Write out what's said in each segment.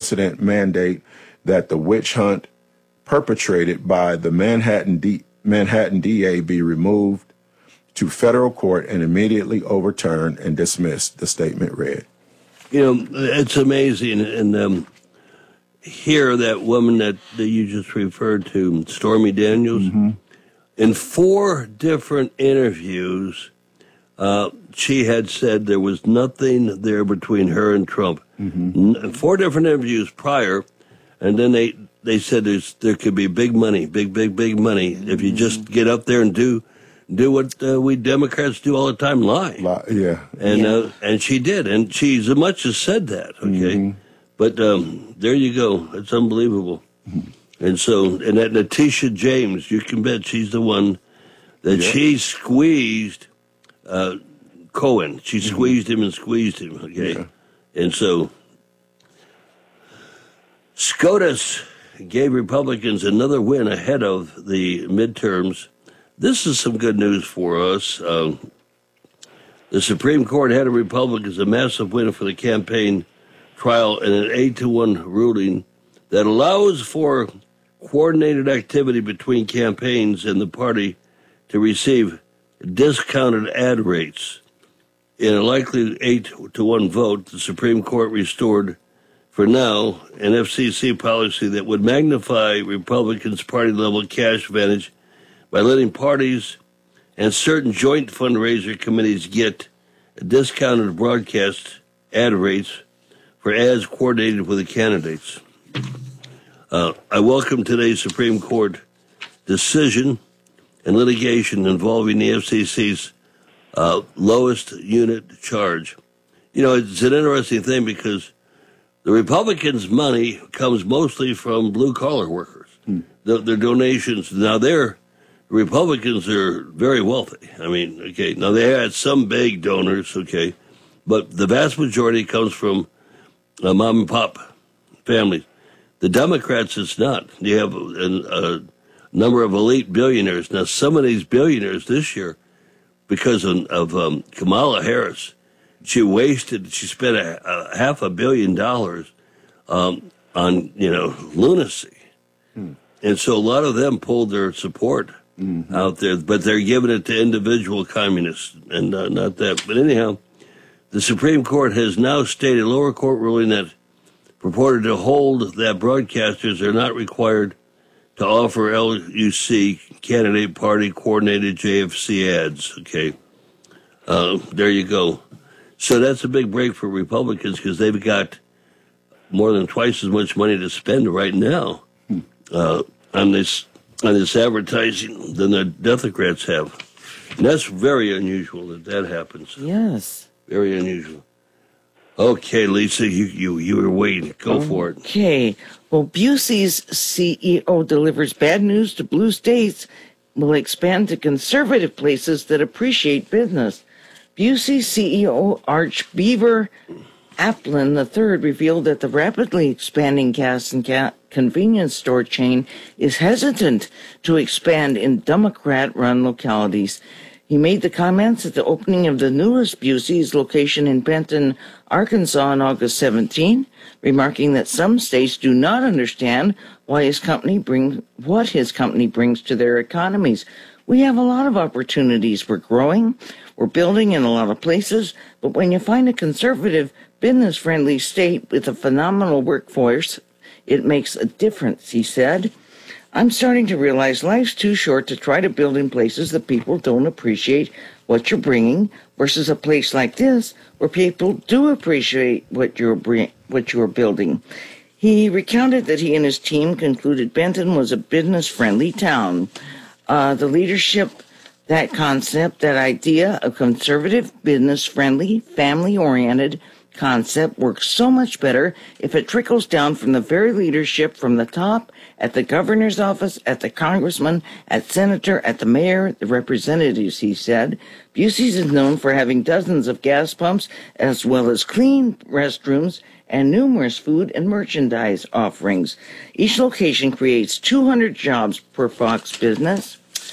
precedent mandate that the witch hunt perpetrated by the Manhattan DA be removed to federal court and immediately overturned and dismissed, the statement read. You know, it's amazing. And here, that woman that you just referred to, Stormy Daniels, in 4 different interviews, she had said there was nothing there between her and Trump. 4 different interviews prior, and then they said there could be big money, big money, if you just get up there and do what we Democrats do all the time, lie. Yeah. And she did, and she as much as said that, okay? But there you go. It's unbelievable. And that Letitia James, you can bet she's the one that she squeezed Cohen. She squeezed him, okay? Yeah. And so SCOTUS gave Republicans another win ahead of the midterms. This is some good news for us. The Supreme Court had Republicans a massive win for the campaign trial in an 8-1 ruling that allows for coordinated activity between campaigns and the party to receive discounted ad rates. In a likely 8-1 vote, the Supreme Court restored, for now, an FCC policy that would magnify Republicans' party-level cash advantage by letting parties and certain joint fundraiser committees get discounted broadcast ad rates for ads coordinated with the candidates. I welcome today's Supreme Court decision and litigation involving the FCC's lowest unit charge. You know, it's an interesting thing because the Republicans' money comes mostly from blue-collar workers. Their donations, now the Republicans are very wealthy. I mean, okay, now they had some big donors, okay, but the vast majority comes from mom and pop families. The Democrats, it's not. You have a number of elite billionaires. Now, some of these billionaires this year, because of Kamala Harris, she spent a $500 million on, lunacy. And so a lot of them pulled their support out there, but they're giving it to individual communists and not that. But anyhow, the Supreme Court has now stated, lower court ruling that purported to hold that broadcasters are not required to offer LUC candidate party coordinated JFC ads. Okay. There you go. So that's a big break for Republicans because they've got more than twice as much money to spend right now on this advertising than the Democrats have. And that's very unusual that happens. Yes. Very unusual. Okay, Lisa, you were waiting. Go for it. Okay. Well, Busey's CEO delivers bad news to blue states, will expand to conservative places that appreciate business. Busey CEO Arch Beaver Applin III revealed that the rapidly expanding gas and convenience store chain is hesitant to expand in Democrat-run localities. He made the comments at the opening of the newest Busey's location in Benton, Arkansas on August 17, remarking that some states do not understand what his company brings to their economies. We have a lot of opportunities. We're growing, we're building in a lot of places, but when you find a conservative, business-friendly state with a phenomenal workforce, it makes a difference, he said. I'm starting to realize life's too short to try to build in places that people don't appreciate what you're bringing versus a place like this where people do appreciate what you're building. He recounted that he and his team concluded Benton was a business-friendly town. The leadership, that concept, that idea of conservative, business-friendly, family-oriented concept works so much better if it trickles down from the very leadership from the top, at the governor's office, at the congressman, at senator, at the mayor, the representatives, he said. Busey's is known for having dozens of gas pumps as well as clean restrooms and numerous food and merchandise offerings. Each location creates 200 jobs per Fox Business.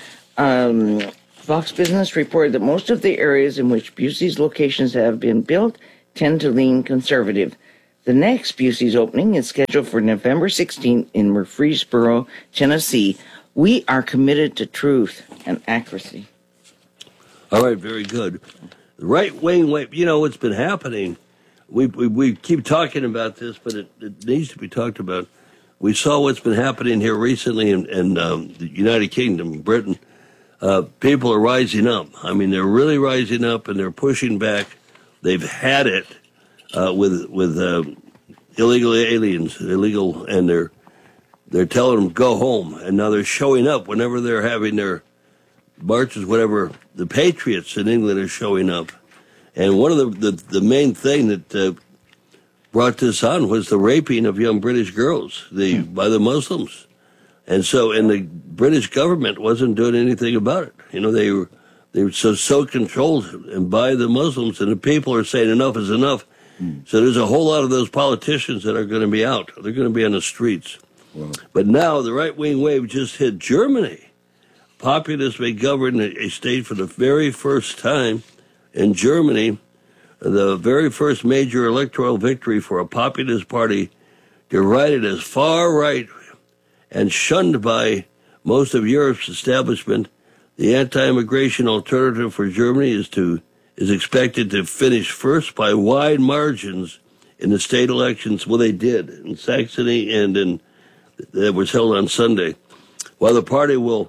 Fox Business reported that most of the areas in which Busey's locations have been built tend to lean conservative. The next Busey's opening is scheduled for November 16th in Murfreesboro, Tennessee. We are committed to truth and accuracy. All right, very good. The right-wing wave, you know what's been happening. We keep talking about this, but it needs to be talked about. We saw what's been happening here recently in the United Kingdom, Britain. People are rising up. I mean, they're really rising up, and they're pushing back. They've had it with illegal aliens, and they're telling them go home, and now they're showing up whenever they're having their marches, whatever. The patriots in England are showing up, and one of the main thing that brought this on was the raping of young British girls by the Muslims, and the British government wasn't doing anything about it. You know, they were so controlled and by the Muslims, and the people are saying enough is enough. So there's a whole lot of those politicians that are going to be out. They're going to be on the streets. Wow. But now the right-wing wave just hit Germany. Populists may govern a state for the very first time in Germany. The very first major electoral victory for a populist party derided as far right and shunned by most of Europe's establishment. The anti-immigration alternative for Germany is expected to finish first by wide margins in the state elections. Well, they did in Saxony and that was held on Sunday. While the party will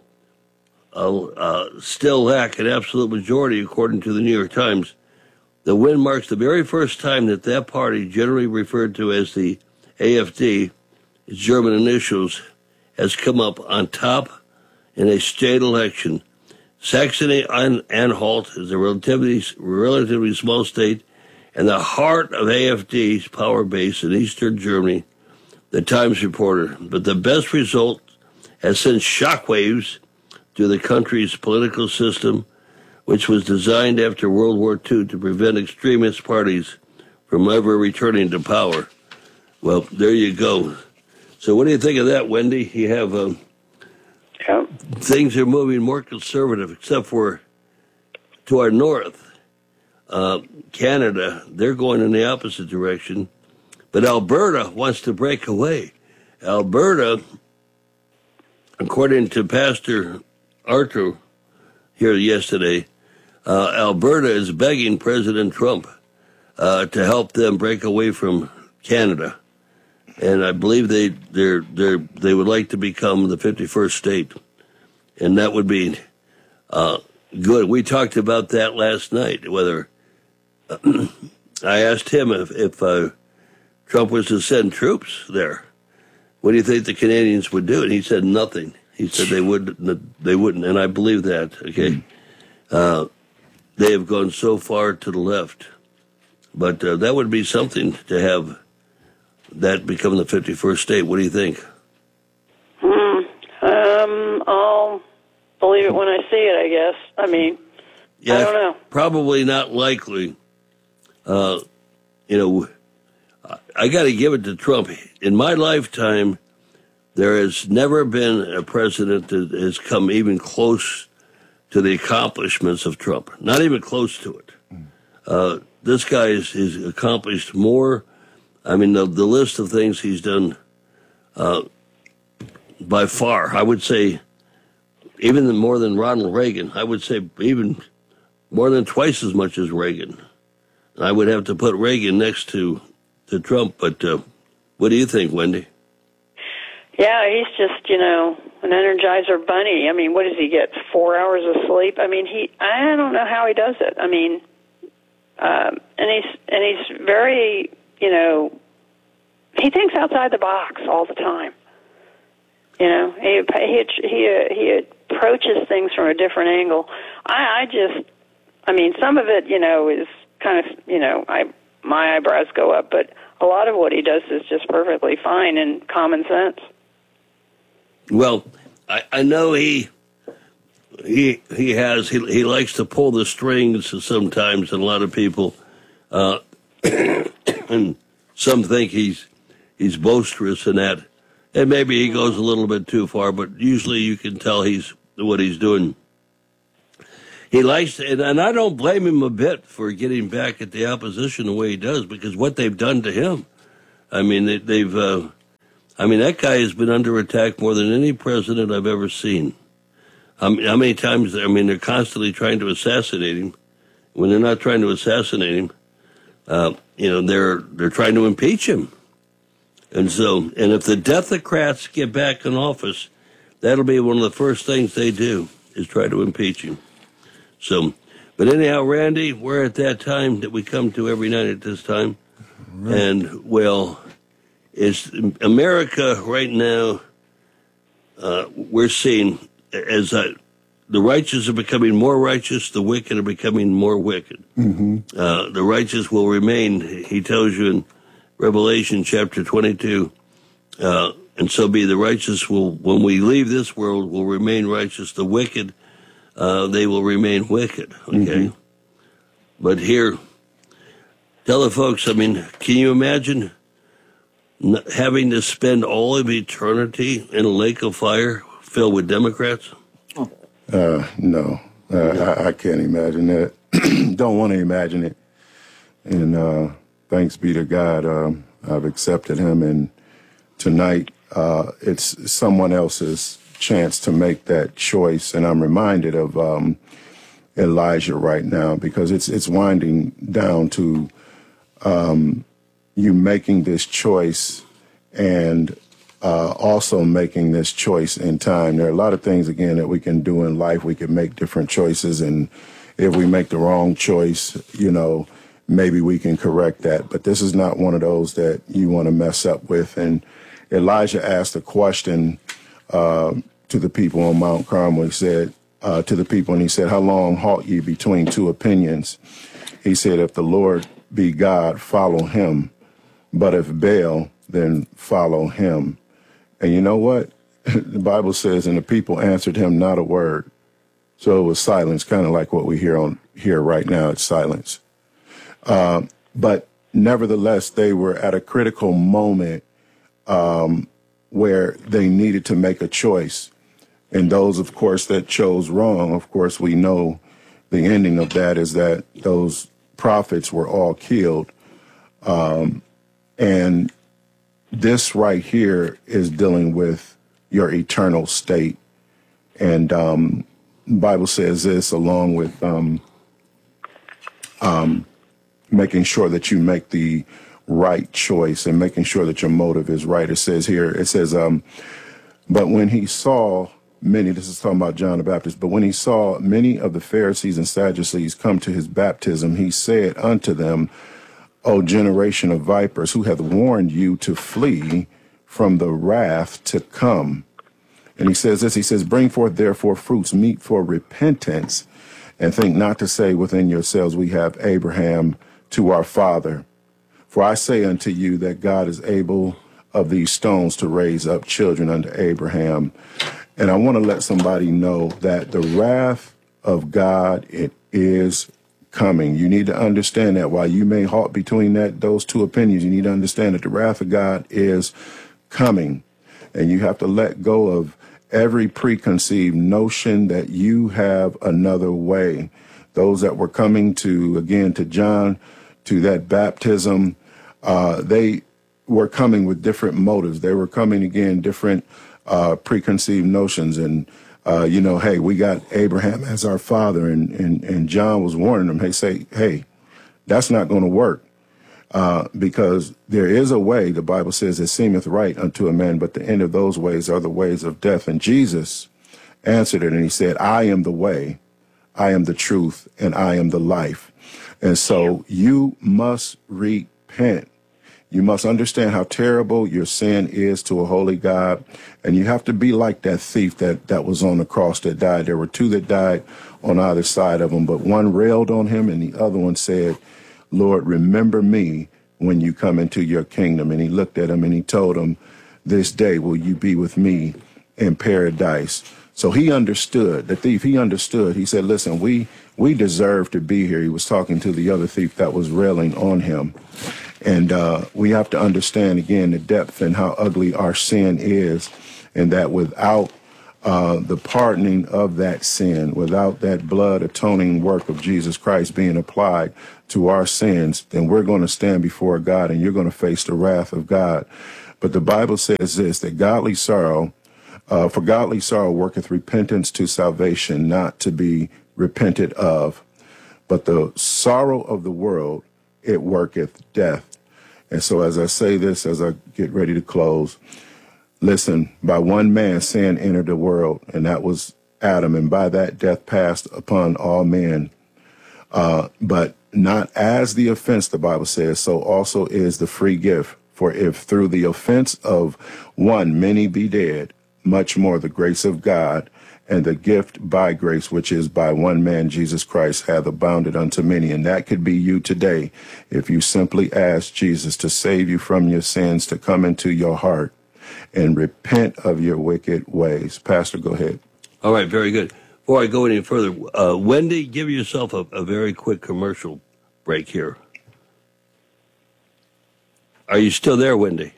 still lack an absolute majority, according to the New York Times, the win marks the very first time that party, generally referred to as the AfD, its German initials, has come up on top in a state election. Saxony-Anhalt is a relatively small state and the heart of AfD's power base in eastern Germany, the Times reported. But the best result has sent shockwaves to the country's political system, which was designed after World War II to prevent extremist parties from ever returning to power. Well, there you go. So what do you think of that, Wendy? You have things are moving more conservative, except for to our north. Canada, they're going in the opposite direction. But Alberta wants to break away. Alberta, according to Pastor Arthur here yesterday, Alberta is begging President Trump to help them break away from Canada. And I believe they would like to become the 51st state. And that would be good. We talked about that last night, whether I asked him if Trump was to send troops there, what do you think the Canadians would do? And he said nothing. He said they wouldn't, and I believe that, okay? They have gone so far to the left. But that would be something to have that become the 51st state. What do you think? I'll believe it when I see it, I guess. I mean, I don't know. Probably not likely. I got to give it to Trump. In my lifetime, there has never been a president that has come even close to the accomplishments of Trump. Not even close to it. This guy has accomplished more. I mean, the list of things he's done, by far, I would say, even more than Ronald Reagan. I would say even more than twice as much as Reagan. I would have to put Reagan next to Trump, but what do you think, Wendy? Yeah, he's just, an Energizer bunny. I mean, what does he get, 4 hours of sleep? I mean, I don't know how he does it. I mean, and he's very, he thinks outside the box all the time. He approaches things from a different angle. Some of it, is kind of, my eyebrows go up, but a lot of what he does is just perfectly fine and common sense. Well, I know he likes to pull the strings sometimes, and a lot of people, and some think he's boisterous in that, and maybe he goes a little bit too far. But usually, you can tell what he's doing. He likes, and I don't blame him a bit for getting back at the opposition the way he does, because what they've done to him. I mean, that guy has been under attack more than any president I've ever seen. How many times? I mean, they're constantly trying to assassinate him. When they're not trying to assassinate him, they're trying to impeach him. And if the Democrats get back in office, that'll be one of the first things they do, is try to impeach him. So, but anyhow, Randy, we're at that time that we come to every night at this time. Right. And, well, it's America right now, we're seeing as the righteous are becoming more righteous, the wicked are becoming more wicked. Mm-hmm. The righteous will remain, he tells you in Revelation chapter 22, and so be the righteous will, when we leave this world, will remain righteous. The wicked, they will remain wicked, okay? Mm-hmm. But here, tell the folks, I mean, can you imagine having to spend all of eternity in a lake of fire filled with Democrats? No, I can't imagine that. Don't want to imagine it. And thanks be to God, I've accepted him. And tonight, it's someone else's chance to make that choice. And I'm reminded of Elijah right now, because it's winding down to you making this choice and also making this choice in time. There are a lot of things, again, that we can do in life. We can make different choices, and if we make the wrong choice, maybe we can correct that. But this is not one of those that you want to mess up with. And Elijah asked a question to the people on Mount Carmel. He said to the people, and he said, "How long halt ye between two opinions?" He said, "If the Lord be God, follow him. But if Baal, then follow him." And you know what? The Bible says, and the people answered him not a word. So it was silence, kind of like what we hear here right now. It's silence. But nevertheless, they were at a critical moment where they needed to make a choice. And those, of course, that chose wrong, of course, we know the ending of that is that those prophets were all killed. And this right here is dealing with your eternal state. And the Bible says this, along with making sure that you make the right choice and making sure that your motive is right. It says here, but when he saw many, this is talking about John the Baptist, but when he saw many of the Pharisees and Sadducees come to his baptism, he said unto them, O generation of vipers, who hath warned you to flee from the wrath to come? And he says this, he says, bring forth therefore fruits meet for repentance, and think not to say within yourselves, we have Abraham to our father. For I say unto you that God is able of these stones to raise up children unto Abraham. And I want to let somebody know that the wrath of God, it is coming. You need to understand that. While you may halt between those two opinions, you need to understand that the wrath of God is coming. And you have to let go of every preconceived notion that you have another way. Those that were coming to John, to that baptism, they were coming with different motives. They were coming, again, different preconceived notions. And, hey, we got Abraham as our father. And John was warning them, hey, that's not going to work. Because there is a way, the Bible says, it seemeth right unto a man, but the end of those ways are the ways of death. And Jesus answered it, and he said, I am the way, I am the truth, and I am the life. And so you must repent. You must understand how terrible your sin is to a holy God. And you have to be like that thief that was on the cross that died. There were two that died on either side of him, but one railed on him and the other one said, Lord, remember me when you come into your kingdom. And he looked at him and he told him, this day will you be with me in paradise. So he understood, the thief, he understood. He said, listen, we deserve to be here. He was talking to the other thief that was railing on him. And we have to understand, again, the depth and how ugly our sin is, and that without the pardoning of that sin, without that blood atoning work of Jesus Christ being applied to our sins, then we're going to stand before God and you're going to face the wrath of God. But the Bible says this, that godly sorrow, for godly sorrow worketh repentance to salvation, not to be repented of. But the sorrow of the world, it worketh death. And so as I say this, as I get ready to close, listen, by one man sin entered the world, and that was Adam, and by that death passed upon all men. But not as the offense, the Bible says, so also is the free gift. For if through the offense of one many be dead, much more the grace of God and the gift by grace, which is by one man, Jesus Christ, hath abounded unto many. And that could be you today if you simply ask Jesus to save you from your sins, to come into your heart and repent of your wicked ways. Pastor, go ahead. All right, very good. Before I go any further, Wendy, give yourself a very quick commercial break here. Are you still there, Wendy?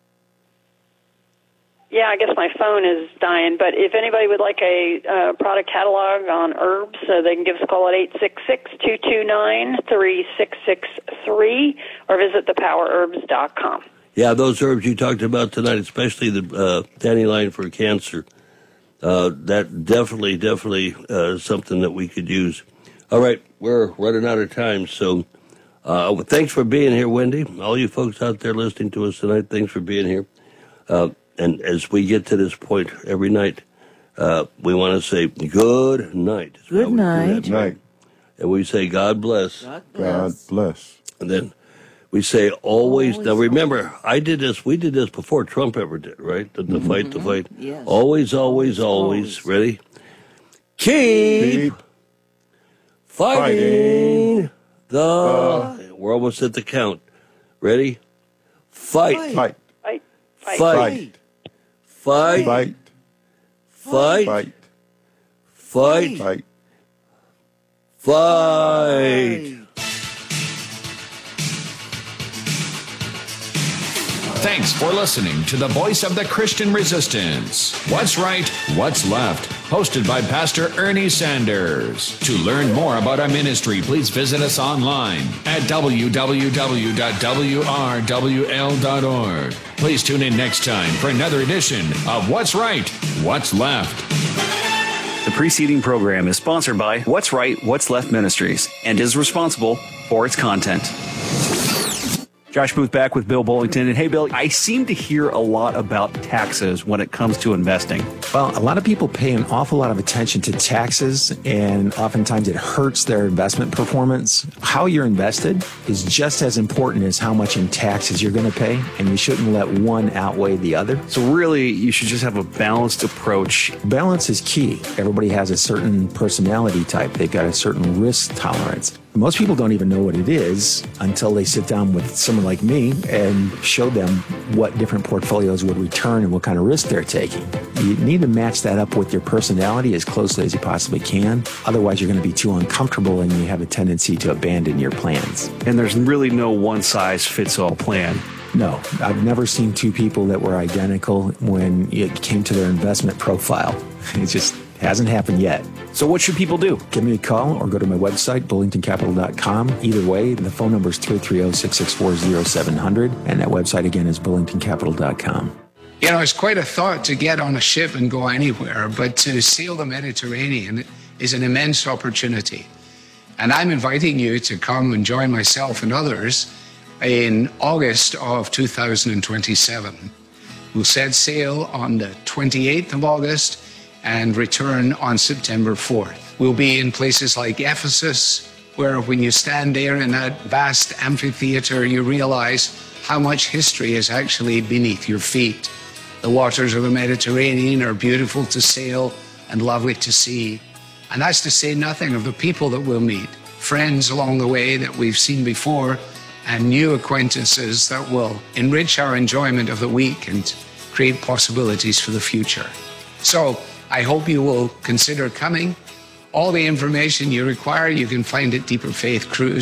Yeah, I guess my phone is dying, but if anybody would like a product catalog on herbs, they can give us a call at 866-229-3663 or visit thepowerherbs.com. Yeah, those herbs you talked about tonight, especially the dandelion for cancer, that definitely something that we could use. All right, we're running out of time, so thanks for being here, Wendy. All you folks out there listening to us tonight, thanks for being here. And as we get to this point every night, we want to say good night. Good night. Good night. And we say God bless. God bless. And then we say always. Now remember, we did this before Trump ever did, right? The fight. Yes. Always. Ready? Keep fighting we're almost at the count. Ready? Fight. Fight. Fight. Fight. Fight. Fight. Fight. Fight. Fight. Fight. Fight. Thanks for listening to the Voice of the Christian Resistance. What's Right, What's Left? Hosted by Pastor Ernie Sanders. To learn more about our ministry, please visit us online at www.wrwl.org. Please tune in next time for another edition of What's Right, What's Left. The preceding program is sponsored by What's Right, What's Left Ministries and is responsible for its content. Josh Booth back with Bill Bullington. And hey, Bill, I seem to hear a lot about taxes when it comes to investing. Well, a lot of people pay an awful lot of attention to taxes, and oftentimes it hurts their investment performance. How you're invested is just as important as how much in taxes you're going to pay, and you shouldn't let one outweigh the other. So really, you should just have a balanced approach. Balance is key. Everybody has a certain personality type. They've got a certain risk tolerance. Most people don't even know what it is until they sit down with someone like me and show them what different portfolios would return and what kind of risk they're taking. You need to match that up with your personality as closely as you possibly can. Otherwise, you're going to be too uncomfortable and you have a tendency to abandon your plans. And there's really no one-size-fits-all plan. No, I've never seen two people that were identical when it came to their investment profile. It just hasn't happened yet. So what should people do? Give me a call or go to my website, bullingtoncapital.com. Either way, the phone number is 330-664-0700, and that website again is bullingtoncapital.com. You know, it's quite a thought to get on a ship and go anywhere, but to sail the Mediterranean is an immense opportunity. And I'm inviting you to come and join myself and others in August of 2027. We'll set sail on the 28th of August and return on September 4th. We'll be in places like Ephesus, where when you stand there in that vast amphitheater, you realize how much history is actually beneath your feet. The waters of the Mediterranean are beautiful to sail and lovely to see. And that's to say nothing of the people that we'll meet, friends along the way that we've seen before, and new acquaintances that will enrich our enjoyment of the week and create possibilities for the future. So I hope you will consider coming. All the information you require, you can find at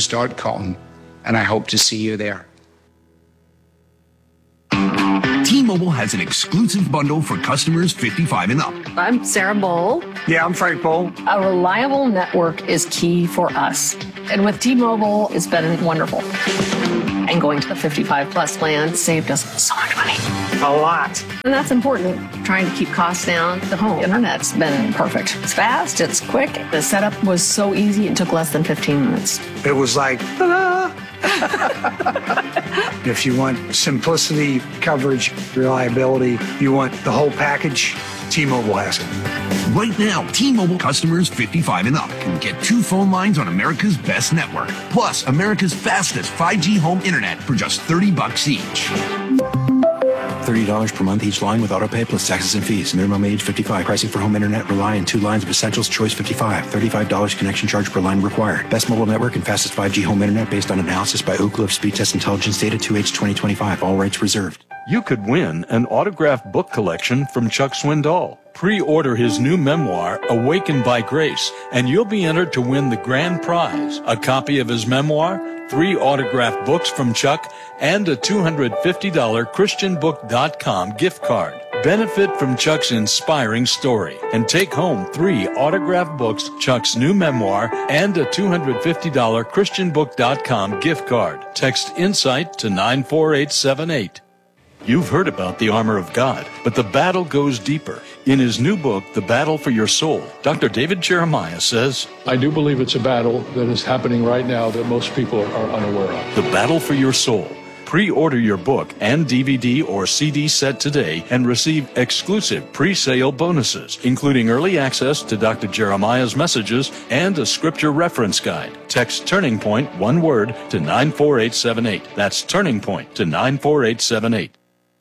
deeperfaithcruise.com, and I hope to see you there. T-Mobile has an exclusive bundle for customers 55 and up. I'm Sarah Bowl. Yeah, I'm Frank Bowl. A reliable network is key for us. And with T-Mobile, it's been wonderful. And going to the 55 plus plan saved us so much money. A lot. And that's important. Trying to keep costs down. The home internet's been perfect. It's fast, it's quick. The setup was so easy, it took less than 15 minutes. It was like, ta-da! If you want simplicity, coverage, reliability, you want the whole package, T-Mobile has it. Right now, T-Mobile customers 55 and up can get 2 phone lines on America's best network, plus America's fastest 5G home internet for just $30 each. $30 per month each line with autopay plus taxes and fees. Minimum age 55. Pricing for home internet rely on 2 lines of Essentials Choice 55. $35 connection charge per line required. Best mobile network and fastest 5G home internet based on analysis by Ookla of Speed Test Intelligence data 2H 2025. All rights reserved. You could win an autographed book collection from Chuck Swindoll. Pre-order his new memoir, Awakened by Grace, and you'll be entered to win the grand prize, a copy of his memoir, 3 autographed books from Chuck, and a $250 ChristianBook.com gift card. Benefit from Chuck's inspiring story and take home 3 autographed books, Chuck's new memoir, and a $250 ChristianBook.com gift card. Text INSIGHT to 94878. You've heard about the armor of God, but the battle goes deeper. In his new book, The Battle for Your Soul, Dr. David Jeremiah says, I do believe it's a battle that is happening right now that most people are unaware of. The Battle for Your Soul. Pre-order your book and DVD or CD set today and receive exclusive pre-sale bonuses, including early access to Dr. Jeremiah's messages and a scripture reference guide. Text Turning Point, one word, to 94878. That's Turning Point to 94878.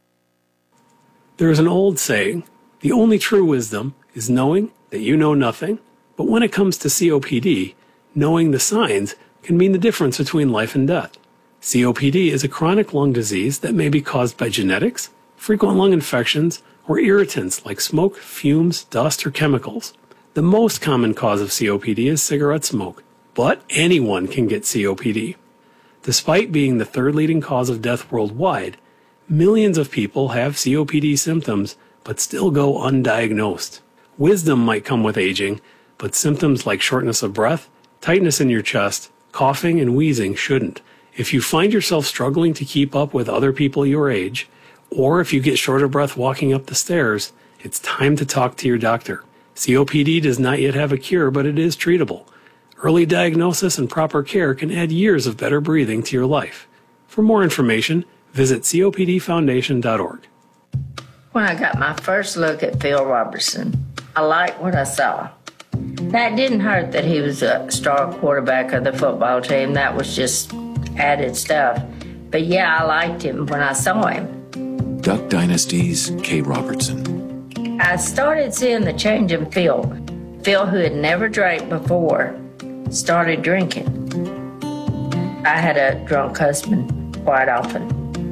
There is an old saying, the only true wisdom is knowing that you know nothing. But when it comes to COPD, knowing the signs can mean the difference between life and death. COPD is a chronic lung disease that may be caused by genetics, frequent lung infections, or irritants like smoke, fumes, dust, or chemicals. The most common cause of COPD is cigarette smoke, but anyone can get COPD. Despite being the 3rd leading cause of death worldwide, millions of people have COPD symptoms but still go undiagnosed. Wisdom might come with aging, but symptoms like shortness of breath, tightness in your chest, coughing, and wheezing shouldn't. If you find yourself struggling to keep up with other people your age, or if you get short of breath walking up the stairs, it's time to talk to your doctor. COPD does not yet have a cure, but it is treatable. Early diagnosis and proper care can add years of better breathing to your life. For more information, visit copdfoundation.org. When I got my first look at Phil Robertson, I liked what I saw. That didn't hurt that he was a star quarterback of the football team. That was just added stuff. But yeah, I liked him when I saw him. Duck Dynasty's Kay Robertson. I started seeing the change in Phil. Phil, who had never drank before, started drinking. I had a drunk husband quite often.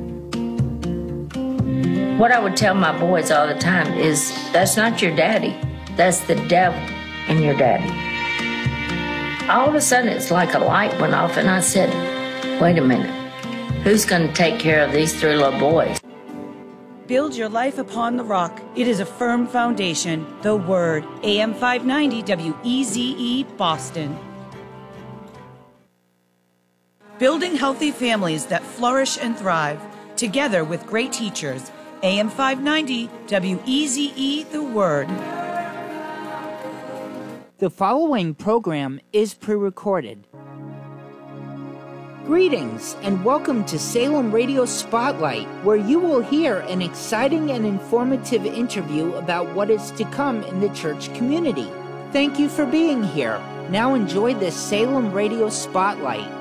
What I would tell my boys all the time is, that's not your daddy. That's the devil in your daddy. All of a sudden, it's like a light went off, and I said, wait a minute. Who's going to take care of these 3 little boys? Build your life upon the rock. It is a firm foundation. The Word. AM 590 WEZE Boston. Building healthy families that flourish and thrive. Together with great teachers. AM 590 WEZE The Word. The following program is pre-recorded. Greetings and welcome to Salem Radio Spotlight, where you will hear an exciting and informative interview about what is to come in the church community. Thank you for being here. Now enjoy this Salem Radio Spotlight.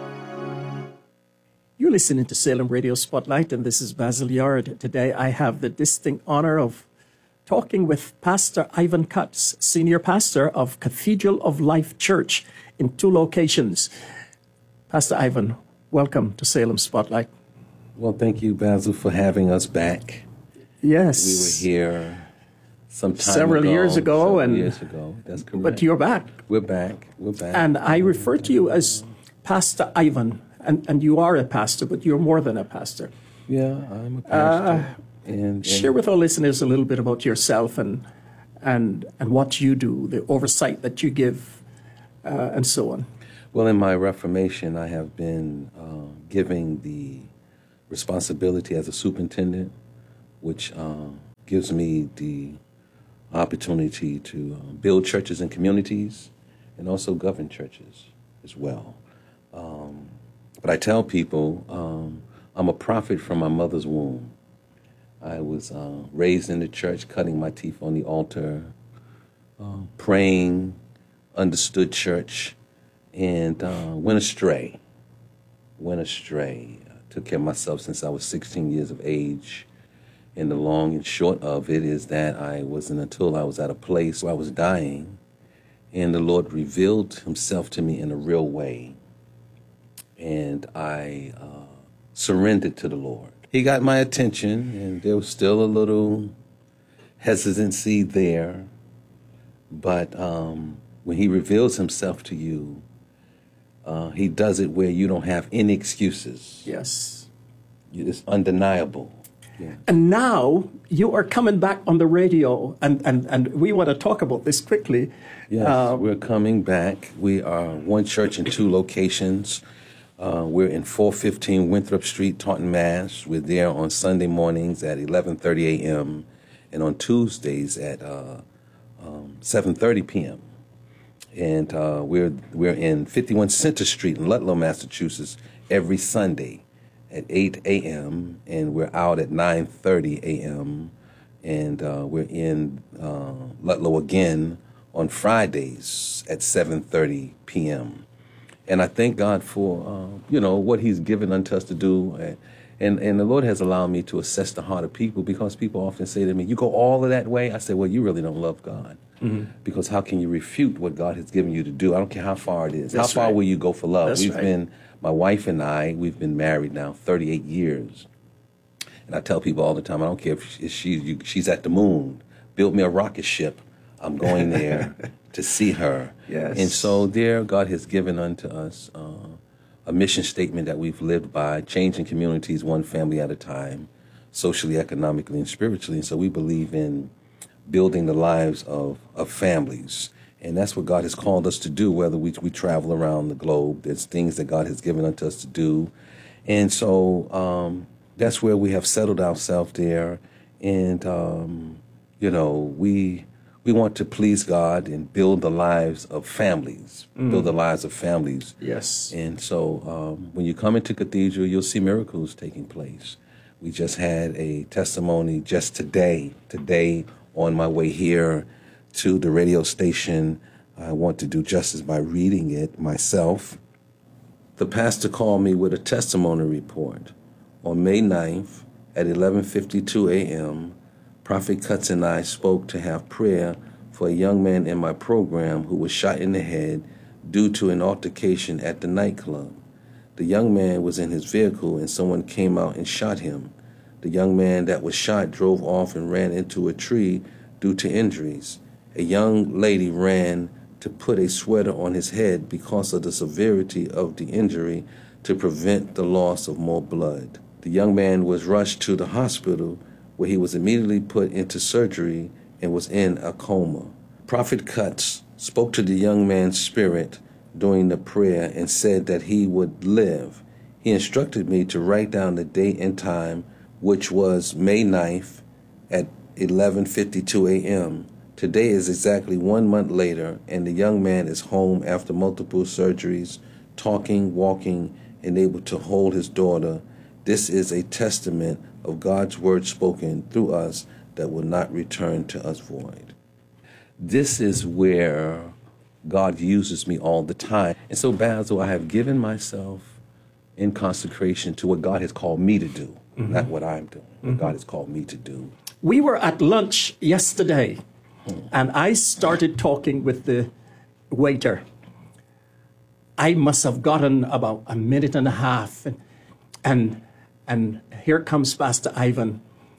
You're listening to Salem Radio Spotlight, and this is Basil Yard. Today I have the distinct honor of talking with Pastor Ivan Cutts, Senior Pastor of Cathedral of Life Church in 2 locations. Pastor Ivan, welcome to Salem Spotlight. Well, thank you, Basil, for having us back. Yes. We were here several years ago. That's correct. But you're back. We're back. And I refer to you as Pastor Ivan, and you are a pastor, but you're more than a pastor. Yeah, I'm a pastor. And Share with our listeners a little bit about yourself and what you do, the oversight that you give, and so on. Well, in my Reformation, I have been giving the responsibility as a superintendent, which gives me the opportunity to build churches and communities and also govern churches as well. But I tell people I'm a prophet from my mother's womb. I was raised in the church, cutting my teeth on the altar, praying, understood church, and went astray. Took care of myself since I was 16 years of age. And the long and short of it is that I wasn't until I was at a place where I was dying, and the Lord revealed himself to me in a real way. And I surrendered to the Lord. He got my attention, and there was still a little hesitancy there. But when he reveals himself to you, he does it where you don't have any excuses. Yes. It's undeniable. Yeah. And now you are coming back on the radio, and we want to talk about this quickly. Yes, we're coming back. We are one church in two locations. We're in 415 Winthrop Street, Taunton, Mass. We're there on Sunday mornings at 11:30 a.m. and on Tuesdays at 7:30 p.m. And we're in 51 Center Street in Ludlow, Massachusetts, every Sunday at 8 a.m. and we're out at 9:30 a.m. and we're in Ludlow again on Fridays at 7:30 p.m. And I thank God for what He's given unto us to do, and the Lord has allowed me to assess the heart of people, because people often say to me, "You go all of that way?" I say, "Well, you really don't love God." Mm-hmm. Because how can you refute what God has given you to do? I don't care how far it is. That's how far will you go for love? My wife and I, we've been married now 38 years. And I tell people all the time, I don't care if she's at the moon, build me a rocket ship, I'm going there to see her. Yes. And so there, God has given unto us a mission statement that we've lived by, changing communities one family at a time, socially, economically, and spiritually. And so we believe in building the lives of families. And that's what God has called us to do, whether we travel around the globe. There's things that God has given unto us to do. And so that's where we have settled ourselves there. And, we want to please God and build the lives of families, Yes. And so when you come into Cathedral, you'll see miracles taking place. We just had a testimony just today on my way here to the radio station. I want to do justice by reading it myself. The pastor called me with a testimony report. On May 9th at 11:52 a.m., Prophet Cutts and I spoke to have prayer for a young man in my program who was shot in the head due to an altercation at the nightclub. The young man was in his vehicle and someone came out and shot him. The young man that was shot drove off and ran into a tree due to injuries. A young lady ran to put a sweater on his head because of the severity of the injury to prevent the loss of more blood. The young man was rushed to the hospital where he was immediately put into surgery and was in a coma. Prophet Cutts spoke to the young man's spirit during the prayer and said that he would live. He instructed me to write down the date and time, which was May 9th at 11:52 a.m. Today is exactly 1 month later, and the young man is home after multiple surgeries, talking, walking, and able to hold his daughter. This is a testament of God's word spoken through us that will not return to us void. This is where God uses me all the time. And so, Basil, I have given myself in consecration to what God has called me to do, not what I'm doing, what God has called me to do. We were at lunch yesterday, and I started talking with the waiter. I must have gotten about a minute and a half, and here comes Pastor Ivan,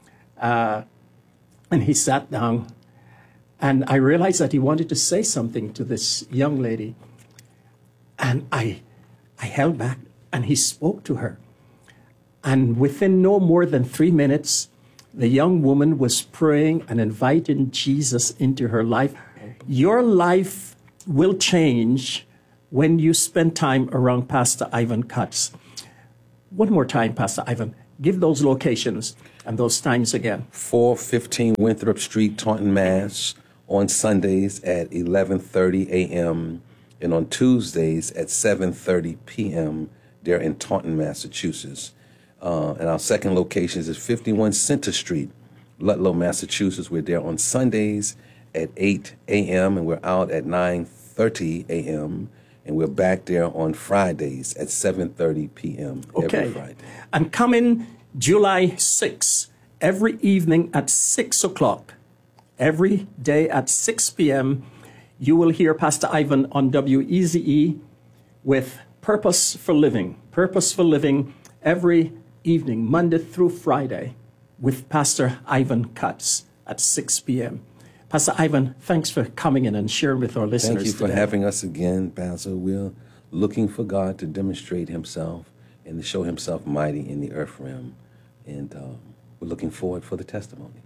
and he sat down, and I realized that he wanted to say something to this young lady, and I held back, and he spoke to her, and within no more than 3 minutes, The young woman was praying and inviting Jesus into her life. Your life will change when you spend time around Pastor Ivan Cutts. One more time, Pastor Ivan, give those locations and those times again. 415 Winthrop Street, Taunton, Mass. On Sundays at 11:30 a.m. and on Tuesdays at 7:30 p.m. there in Taunton, Massachusetts. And our second location is 51 Center Street, Ludlow, Massachusetts. We're there on Sundays at 8 a.m. and we're out at 9:30 a.m. And we're back there on Fridays at 7:30 p.m. every Friday. And coming July 6th, every evening at 6 o'clock, every day at 6 p.m., you will hear Pastor Ivan on WEZE with Purpose for Living. Purpose for Living every evening, Monday through Friday, with Pastor Ivan Cutts at 6 p.m. Pastor Ivan, thanks for coming in and sharing with our listeners today. Thank you for today. having us again, Basil. We're looking for God to demonstrate himself and to show himself mighty in the earth realm. And we're looking forward for the testimonies.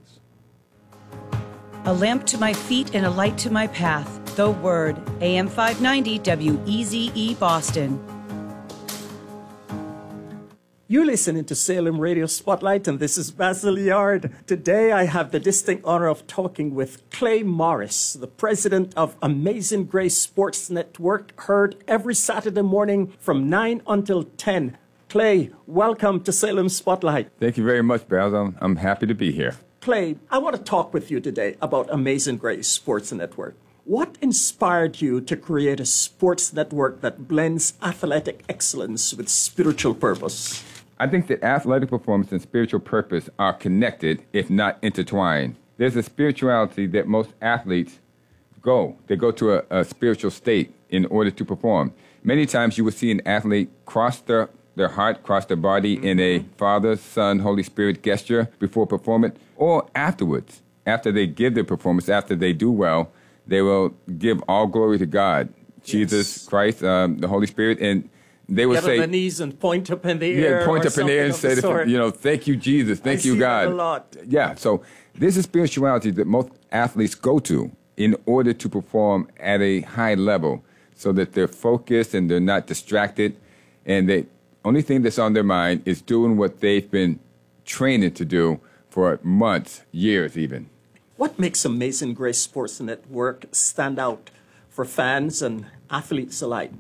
A lamp to my feet and a light to my path. The Word. AM 590 WEZE Boston. You're listening to Salem Radio Spotlight, and this is Basil Yard. Today, I have the distinct honor of talking with Clay Morris, the president of Amazing Grace Sports Network, heard every Saturday morning from 9 until 10. Clay, welcome to Salem Spotlight. Thank you very much, Basil. I'm happy to be here. Clay, I want to talk with you today about Amazing Grace Sports Network. What inspired you to create a sports network that blends athletic excellence with spiritual purpose? I think that athletic performance and spiritual purpose are connected, if not intertwined. There's a spirituality that most athletes They go to a spiritual state in order to perform. Many times you will see an athlete cross their heart, cross their body in a Father, Son, Holy Spirit gesture before performance, or afterwards. After they give their performance, after they do well, they will give all glory to God, Jesus Christ, the Holy Spirit, and they will get say, on the knees and point up in the air. Yeah, point up in the air and say, the thank you, Jesus, thank you, God. I see that a lot. Yeah, so this is spirituality that most athletes go to in order to perform at a high level so that they're focused and they're not distracted, and the only thing that's on their mind is doing what they've been training to do for months, years even. What makes Amazing Grace Sports Network stand out for fans and athletes alike?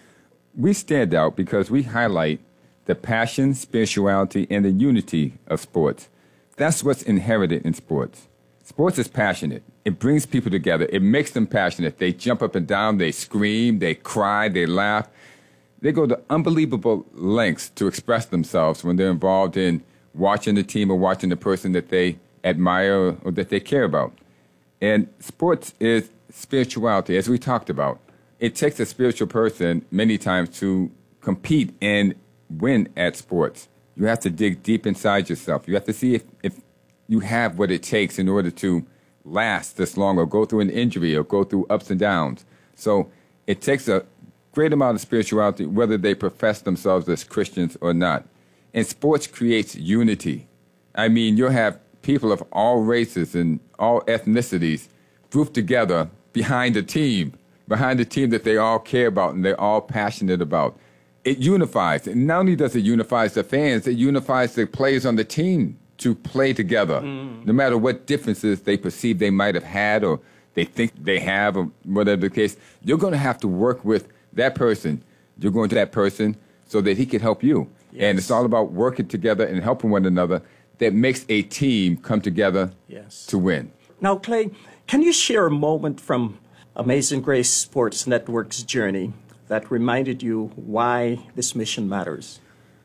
We stand out because we highlight the passion, spirituality, and the unity of sports. That's what's inherited in sports. Sports is passionate. It brings people together. It makes them passionate. They jump up and down. They scream. They cry. They laugh. They go to unbelievable lengths to express themselves when they're involved in watching the team or watching the person that they admire or that they care about. And sports is spirituality, as we talked about. It takes a spiritual person many times to compete and win at sports. You have to dig deep inside yourself. You have to see if you have what it takes in order to last this long or go through an injury or go through ups and downs. So it takes a great amount of spirituality, whether they profess themselves as Christians or not. And sports creates unity. I mean, you'll have people of all races and all ethnicities grouped together behind a team that they all care about and they're all passionate about. It unifies. And not only does it unify the fans, it unifies the players on the team to play together, no matter what differences they perceive they might have had or they think they have or whatever the case. You're going to have to work with that person. You're going to that person so that he can help you. Yes. And it's all about working together and helping one another that makes a team come together to win. Now, Clay, can you share a moment from Amazing Grace Sports Network's journey that reminded you why this mission matters?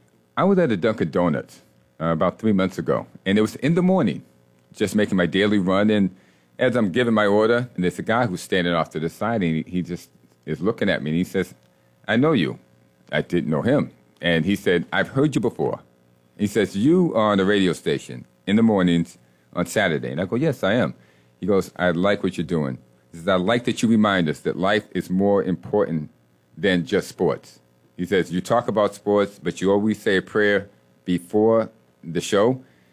I was at a Dunkin' Donuts about 3 months ago, and it was in the morning, just making my daily run. And as I'm giving my order, and there's a guy who's standing off to the side, and he just is looking at me, and he says, "I know you." I didn't know him. And he said, "I've heard you before." He says, "You are on a radio station in the mornings on Saturday." And I go, "Yes, I am." He goes, "I like what you're doing." He says, "I like that you remind us that life is more important than just sports." He says, "You talk about sports, but you always say a prayer before the show."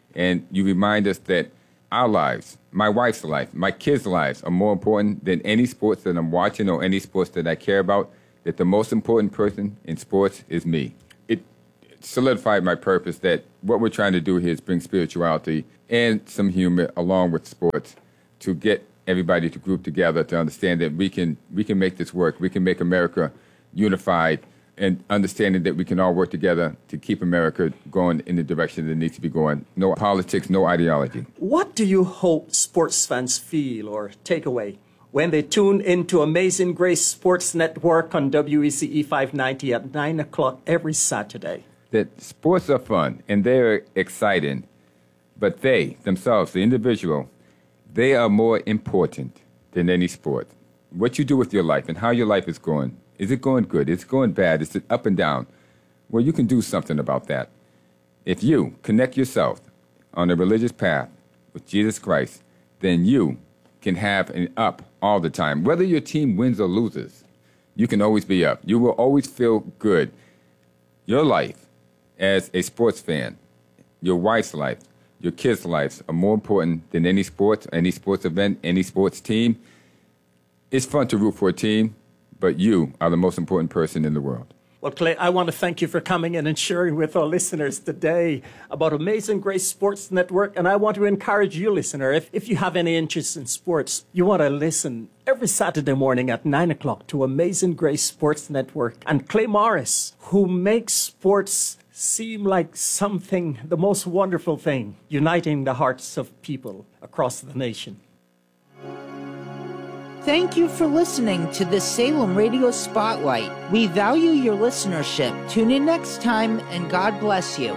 And you remind us that our lives, my wife's life, my kids' lives are more important than any sports that I'm watching or any sports that I care about, that the most important person in sports is me. It solidified my purpose that what we're trying to do here is bring spirituality and some humor along with sports to get everybody to group together to understand that we can make this work. We can make America unified, and understanding that we can all work together to keep America going in the direction that it needs to be going. No politics, no ideology. What do you hope sports fans feel or take away when they tune into Amazing Grace Sports Network on WECE 590 at 9 o'clock every Saturday? That sports are fun and they're exciting, but they, themselves, the individual, they are more important than any sport. What you do with your life and how your life is going. Is it going good? Is it going bad? Is it up and down? Well, you can do something about that. If you connect yourself on a religious path with Jesus Christ, then you can have an up all the time. Whether your team wins or loses, you can always be up. You will always feel good. Your life as a sports fan, your wife's life, your kids' lives are more important than any sports event, any sports team. It's fun to root for a team, but you are the most important person in the world. Well, Clay, I want to thank you for coming in and sharing with our listeners today about Amazing Grace Sports Network. And I want to encourage you, listener, if you have any interest in sports, you want to listen every Saturday morning at 9 o'clock to Amazing Grace Sports Network. And Clay Morris, who makes sports seem like something, the most wonderful thing, uniting the hearts of people across the nation. Thank you for listening to the Salem Radio Spotlight. We value your listenership. Tune in next time, and God bless you.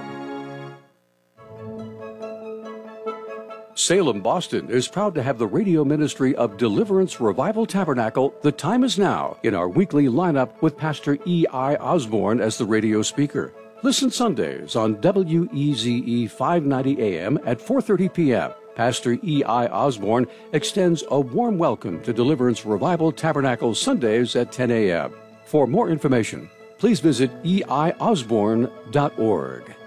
Salem, Boston is proud to have the radio ministry of Deliverance Revival Tabernacle, The Time Is Now, in our weekly lineup with Pastor E.I. Osborne as the radio speaker. Listen Sundays on WEZE 590 AM at 4:30 p.m. Pastor E.I. Osborne extends a warm welcome to Deliverance Revival Tabernacle Sundays at 10 a.m. For more information, please visit eiosborne.org.